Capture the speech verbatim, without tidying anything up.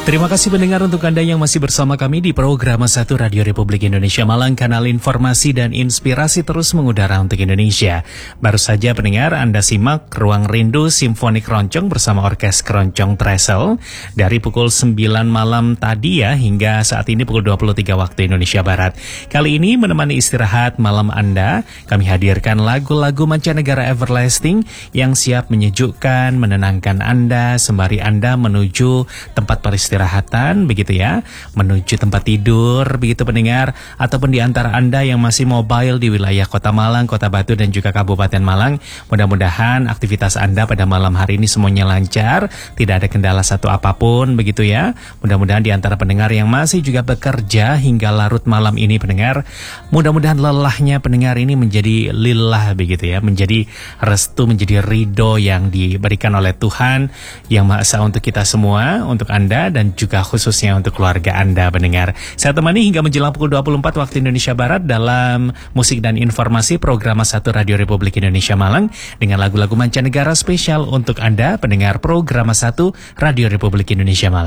Terima kasih pendengar untuk Anda yang masih bersama kami di program satu Radio Republik Indonesia Malang, kanal informasi dan inspirasi terus mengudara untuk Indonesia. Baru saja pendengar Anda simak Ruang Rindu Simfoni Keroncong bersama Orkes Keroncong Tresel dari pukul sembilan malam tadi ya hingga saat ini pukul dua puluh tiga waktu Indonesia Barat. Kali ini menemani istirahat malam Anda, kami hadirkan lagu-lagu mancanegara everlasting yang siap menyejukkan, menenangkan Anda sembari Anda menuju tempat peristirahatan. Istirahatan begitu ya, menuju tempat tidur begitu pendengar, ataupun di antara Anda yang masih mobile di wilayah Kota Malang, Kota Batu dan juga Kabupaten Malang, mudah-mudahan aktivitas Anda pada malam hari ini semuanya lancar, tidak ada kendala satu apapun begitu ya. Mudah-mudahan di antara pendengar yang masih juga bekerja hingga larut malam ini pendengar, mudah-mudahan lelahnya pendengar ini menjadi lillah begitu ya, menjadi restu, menjadi ridho yang diberikan oleh Tuhan yang Maha Esa untuk kita semua, untuk Anda dan juga khususnya untuk keluarga Anda pendengar. Saya temani hingga menjelang pukul dua puluh empat waktu Indonesia Barat dalam musik dan informasi program satu Radio Republik Indonesia Malang dengan lagu-lagu mancanegara spesial untuk Anda pendengar program satu Radio Republik Indonesia Malang.